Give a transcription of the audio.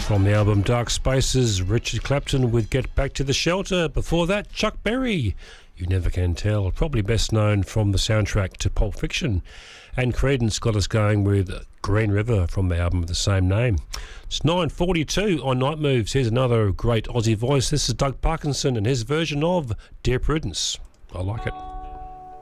From the album Dark Spaces, Richard Clapton with Get Back to the Shelter. Before that, Chuck Berry, You Never Can Tell, probably best known from the soundtrack to Pulp Fiction. And Creedence got us going with Green River from the album of the same name. It's 9:42 on Night Moves. Here's another great Aussie voice. This is Doug Parkinson and his version of Dear Prudence. I like it.